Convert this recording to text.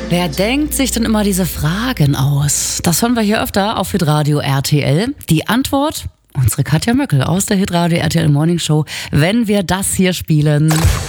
Wer denkt sich denn immer diese Fragen aus? Das hören wir hier öfter auf Hitradio RTL. Die Antwort? Unsere Katja Möckel aus der Hitradio RTL Morning Show, wenn wir das hier spielen.